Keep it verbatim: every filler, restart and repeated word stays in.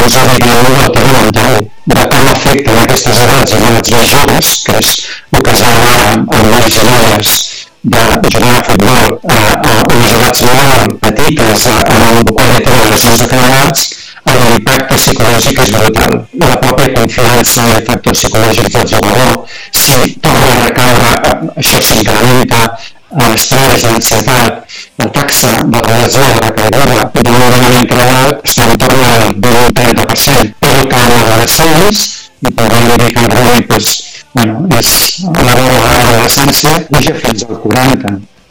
causa, diguem-ne, del tema mental, de com afecten aquestes edats i edats més joves, que és el que es va amb les genades de jugar a futbol a, a unes edats molt petites, amb lesions acabats, l'impacte psicològic és brutal. La pròpia confiança i factors psicològics del jugador, si torna a recaure, això s'incrementa, l'estrès, l'ansietat, la taxa de relació de la caiguda d'un moment integral està entorn al vint a trenta per cent. Però que en l'adolescents, i podem dir que en Rui és a la vora de l'adolescència, puja fins al quaranta per cent.